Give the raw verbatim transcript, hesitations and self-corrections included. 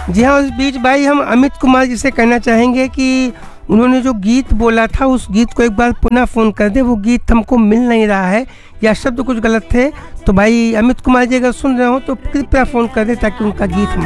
जी हाँ, उस बीच भाई हम अमित कुमार जी से कहना चाहेंगे कि उन्होंने जो गीत बोला था उस गीत को एक बार पुनः फ़ोन कर दें, वो गीत हमको मिल नहीं रहा है या शब्द कुछ गलत थे। तो भाई अमित कुमार जी अगर सुन रहे हो तो कृपया फ़ोन कर दें ताकि उनका गीत हम